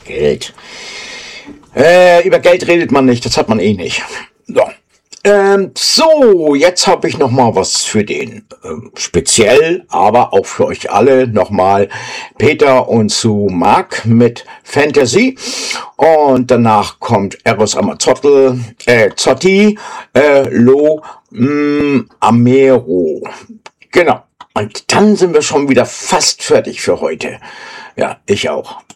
Geld. Über Geld redet man nicht, das hat man eh nicht. So, jetzt habe ich noch mal was für den speziell, aber auch für euch alle nochmal Peter und Sue Mark mit Fantasy und danach kommt Eros Ramazzotti, Lo Amero. Genau. Und dann sind wir schon wieder fast fertig für heute. Ja, ich auch.